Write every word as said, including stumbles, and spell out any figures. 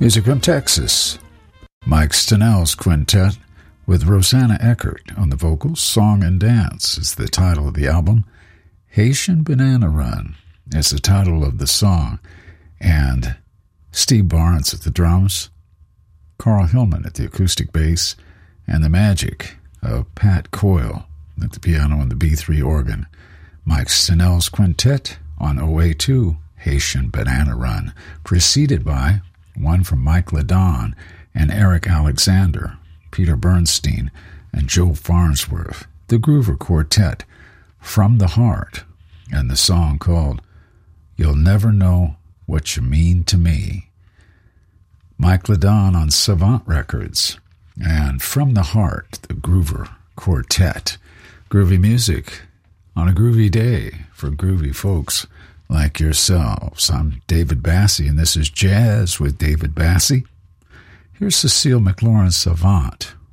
Music from Texas. Mike Stenell's quintet with Rosanna Eckert on the vocals. Song and Dance is the title of the album. Haitian Banana Run is the title of the song. And Steve Barnes at the drums, Carl Hillman at the acoustic bass, and the magic of Pat Coyle at the piano and the B three organ. Mike Stenell's quintet on O A two, Haitian Banana Run, preceded by one from Mike Ladon and Eric Alexander, Peter Bernstein, and Joe Farnsworth, the Groover Quartet, From the Heart, and the song called You'll Never Know What You Mean to Me. Mike Ladon on Savant Records, and From the Heart, the Groover Quartet. Groovy music on a groovy day for groovy folks like yourselves. I'm David Bassie, and this is Jazz with David Bassie. Here's Cecile McLaurin Savant